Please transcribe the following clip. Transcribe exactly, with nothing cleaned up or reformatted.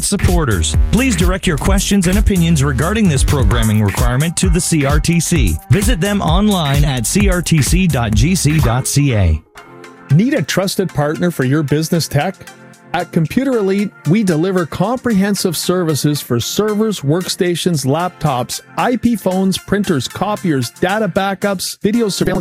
supporters. Please direct your questions and opinions regarding this programming requirement to the C R T C. Visit them online at c r t c dot g c dot c a. Need a trusted partner for your business tech? At Computer Elite, we deliver comprehensive services for servers, workstations, laptops, I P phones, printers, copiers, data backups, video surveillance,